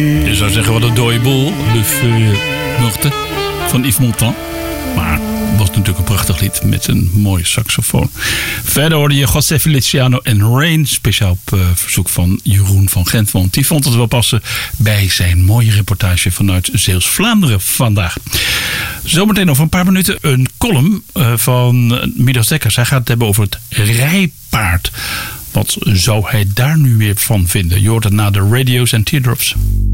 Je zou zeggen, wat een dode boel. Le Feu Morte van Yves Montand. Maar het was natuurlijk een prachtig lied met een mooie saxofoon. Verder hoorde je José Feliciano en Rain. Speciaal op verzoek van Jeroen van Gent. Want die vond het wel passen bij zijn mooie reportage vanuit Zeeuws-Vlaanderen vandaag. Zometeen over een paar minuten een column van Midas Dekkers. Hij gaat het hebben over het rijpaard. Wat zou hij daar nu weer van vinden? Je hoort het na de Radios en Teardrops.